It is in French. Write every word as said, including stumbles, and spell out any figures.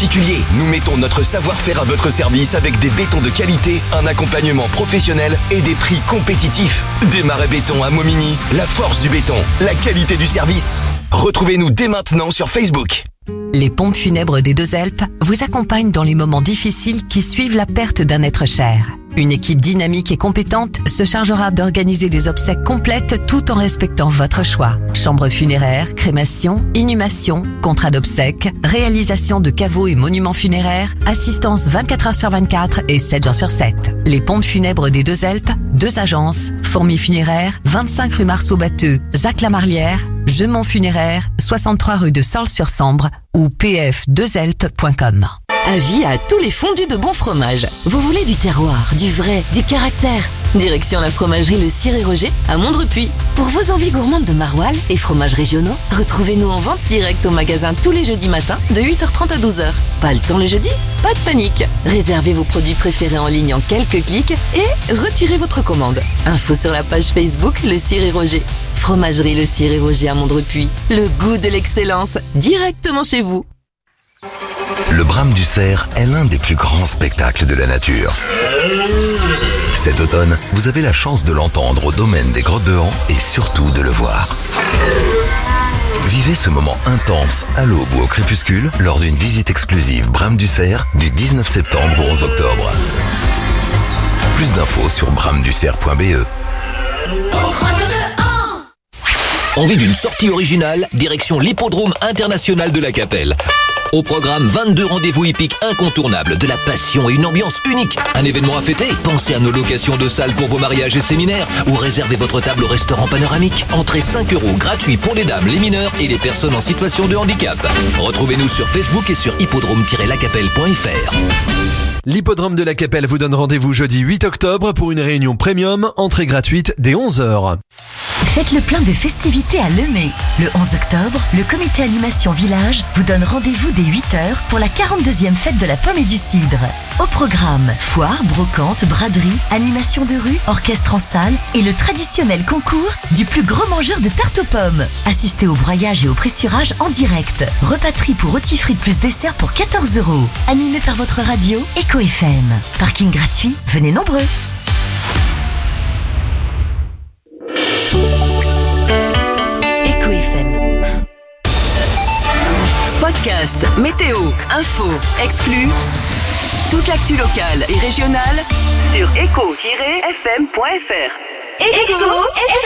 particuliers. Nous mettons notre savoir-faire à votre service avec des bétons de qualité, un accompagnement professionnel et des prix compétitifs. Desmarais Béton à Momigny, la force du béton, la qualité du service. Retrouvez-nous dès maintenant sur Facebook. Les pompes funèbres des Deux-Alpes vous accompagnent dans les moments difficiles qui suivent la perte d'un être cher. Une équipe dynamique et compétente se chargera d'organiser des obsèques complètes tout en respectant votre choix. Chambre funéraire, crémation, inhumation, contrat d'obsèques, réalisation de caveaux et monuments funéraires, assistance vingt-quatre heures sur vingt-quatre et sept jours sur sept. Les pompes funèbres des Deux-Alpes, deux agences, Fourmis funéraires, vingt-cinq rue Marceau-Batteux, Zac-la-Marlière, Gemont funéraire, soixante-trois rue de Sorles-sur-Sambre ou p f deux alpes point com. Avis à tous les fondus de bon fromage. Vous voulez du terroir, du vrai, du caractère? Direction la fromagerie Le Ciré Roger à Mondrepuis. Pour vos envies gourmandes de maroilles et fromages régionaux, retrouvez-nous en vente directe au magasin tous les jeudis matins de huit heures trente à douze heures. Pas le temps le jeudi? Pas de panique. Réservez vos produits préférés en ligne en quelques clics et retirez votre commande. Info sur la page Facebook Le Ciré Roger. Fromagerie Le Ciré Roger à Mondrepuis. Le goût de l'excellence directement chez vous. Le Brame du Cerf est l'un des plus grands spectacles de la nature. Cet automne, vous avez la chance de l'entendre au domaine des Grottes de Han et surtout de le voir. Vivez ce moment intense à l'aube ou au crépuscule lors d'une visite exclusive Brame du Cerf du dix-neuf septembre au onze octobre. Plus d'infos sur brame du cerf point b e. Envie d'une sortie originale, direction l'hippodrome international de la Capelle. Au programme, vingt-deux rendez-vous hippiques incontournables, de la passion et une ambiance unique. Un événement à fêter? Pensez à nos locations de salles pour vos mariages et séminaires ou réservez votre table au restaurant panoramique. Entrée cinq euros, gratuit pour les dames, les mineurs et les personnes en situation de handicap. Retrouvez-nous sur Facebook et sur hippodrome tiret la capelle point f r. L'hippodrome de la Capelle vous donne rendez-vous jeudi huit octobre pour une réunion premium, entrée gratuite dès onze heures. Faites le plein de festivités à Lemay. Le onze octobre, le comité animation village vous donne rendez-vous dès huit heures pour la quarante-deuxième fête de la pomme et du cidre. Au programme, foire, brocante, braderie, animation de rue, orchestre en salle et le traditionnel concours du plus gros mangeur de tarte aux pommes. Assistez au broyage et au pressurage en direct. Repas-tri pour rôti frites plus dessert pour quatorze euros. Animé par votre radio Echo F M. Parking gratuit, venez nombreux. Podcast, météo, info, exclus. Toute l'actu locale et régionale sur écho tiret f m point f r. Écho